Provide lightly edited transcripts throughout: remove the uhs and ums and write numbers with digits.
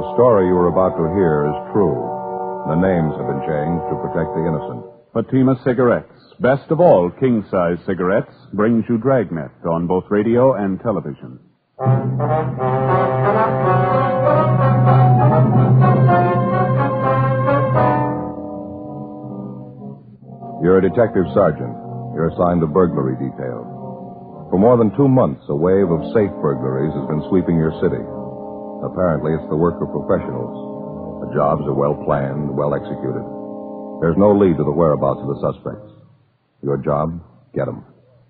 The story you are about to hear is true. The names have been changed to protect the innocent. Fatima Cigarettes, best of all king-size cigarettes, brings you Dragnet on both radio and television. You're a detective sergeant. You're assigned to burglary detail. For more than 2 months, a wave of safe burglaries has been sweeping your city. Apparently, it's the work of professionals. The jobs are well planned, well executed. There's no lead to the whereabouts of the suspects. Your job, get them.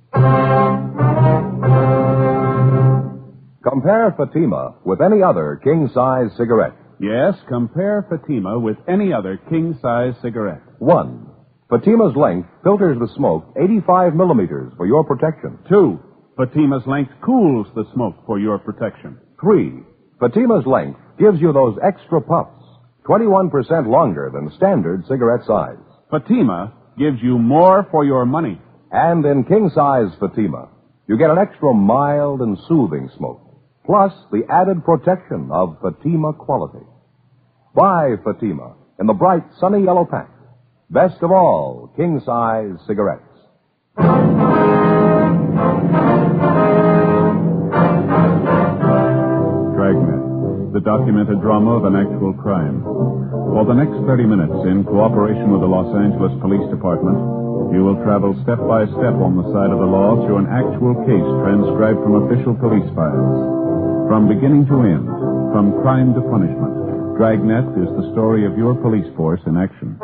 Compare Fatima with any other king-size cigarette. Yes, compare Fatima with any other king-size cigarette. 1. Fatima's length filters the smoke 85 millimeters for your protection. 2. Fatima's length cools the smoke for your protection. 3. Fatima's length gives you those extra puffs, 21% longer than standard cigarette size. Fatima gives you more for your money. And in king-size Fatima, you get an extra mild and soothing smoke, plus the added protection of Fatima quality. Buy Fatima in the bright, sunny yellow pack. Best of all, king-size cigarettes. Dragnet, the documented drama of an actual crime. For the next 30 minutes, in cooperation with the Los Angeles Police Department, you will travel step by step on the side of the law through an actual case transcribed from official police files. From beginning to end, from crime to punishment, Dragnet is the story of your police force in action.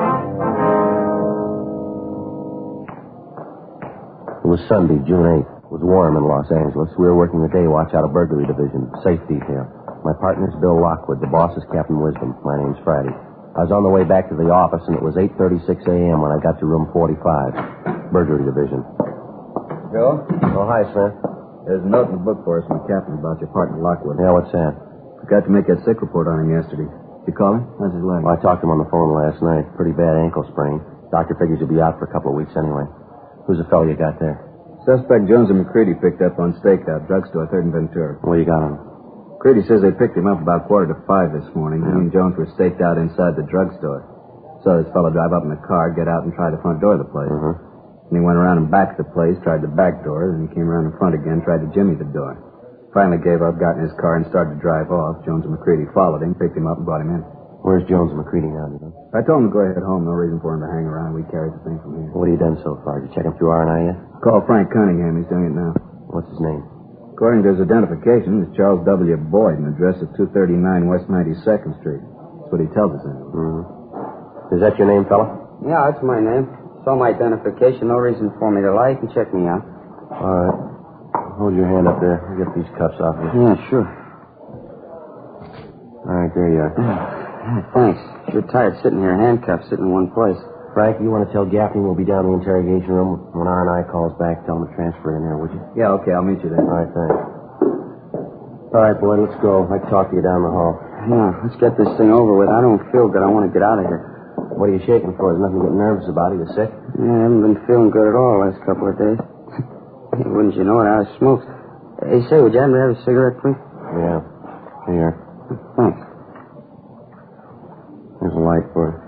It was Sunday, June 8th. It was warm in Los Angeles. We were working the day watch out of burglary division, safe detail. My partner's Bill Lockwood. The boss is Captain Wisdom. My name's Friday. I was on the way back to the office, and it was 8:36 a.m. when I got to room 45, burglary division. Joe? Oh, hi, Smith. There's a note in the book for us from the captain about your partner, Lockwood. Yeah, what's that? Forgot to make that sick report on him yesterday. Did you call him? How's his leg? Well, I talked to him on the phone last night. Pretty bad ankle sprain. Doctor figures he'll be out for a couple of weeks anyway. Who's the fellow you got there? Suspect Jones and McCready picked up on stakeout, drugstore, 3rd and Ventura. What you got on him? McCready says they picked him up about 4:45 this morning. He and Jones were staked out inside the drugstore. Saw this fellow drive up in the car, get out, and try the front door of the place. And he went around and back of the place, tried the back door, then he came around in front again, tried to jimmy the door. Finally gave up, got in his car, and started to drive off. Jones and McCready followed him, picked him up, and brought him in. Where's Jones and McCready now, do you know? I told him to go ahead home. No reason for him to hang around. We carried the thing from here. What have you done so far? Did you check him through R&I yet? Call Frank Cunningham. He's doing it now. What's his name? According to his identification, it's Charles W. Boyd, and address is 239 West 92nd Street. That's what he tells us anyway. Mm-hmm. Is that your name, fella? Yeah, that's my name. Saw my identification. No reason for me to lie. You can check me out. All right. Hold your hand up there. I'll get these cuffs off you. Yeah, sure. All right, there you are. Thanks. Sure tired sitting here handcuffed, sitting in one place. Frank, you want to tell Gaffney we'll be down in the interrogation room? When R&I calls back, tell him to transfer in there, would you? Yeah, okay. I'll meet you there. All right, thanks. All right, boy, let's go. I'd talk to you down the hall. Yeah, let's get this thing over with. I don't feel good. I want to get out of here. What are you shaking for? There's nothing to get nervous about. Are you sick? Yeah, I haven't been feeling good at all the last couple of days. Wouldn't you know it? I smoked. Hey, say, would you happen to have a cigarette, please? Yeah. Here. Thanks. There's a light for you.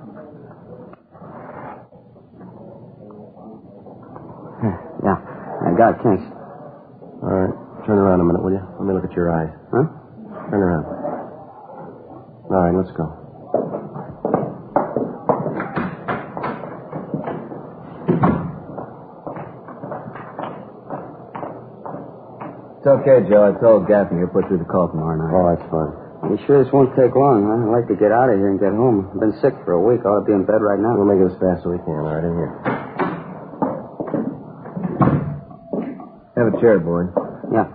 Yeah, I got it. Thanks. All right. Turn around a minute, will you? Let me look at your eyes. Huh? Turn around. All right, let's go. It's okay, Joe. I told Gaffney he'll put through the call tomorrow night. Oh, that's fine. You sure this won't take long, huh? I'd like to get out of here and get home. I've been sick for a week. I ought to be in bed right now. We'll make it as fast as we can. All right, in here. Have a chair, boy.